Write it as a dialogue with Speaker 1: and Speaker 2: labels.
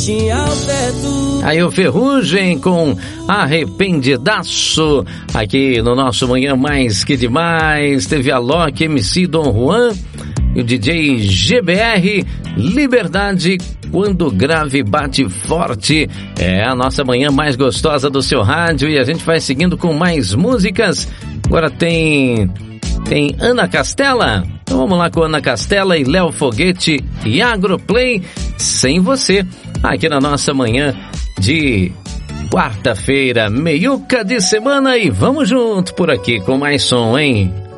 Speaker 1: Aí o Ferrugem com Arrependidaço, aqui no nosso Manhã Mais Que Demais. Teve a Loki, MC Dom Juan e o DJ GBR, Liberdade, Quando o Grave Bate Forte. É a nossa manhã mais gostosa do seu rádio e a gente vai seguindo com mais músicas. Agora tem Ana Castela. Então vamos lá com Ana Castela e Léo Foguete e Agroplay, Sem Você, aqui na nossa manhã de quarta-feira, meiuca de semana, e vamos junto por aqui com mais som, hein?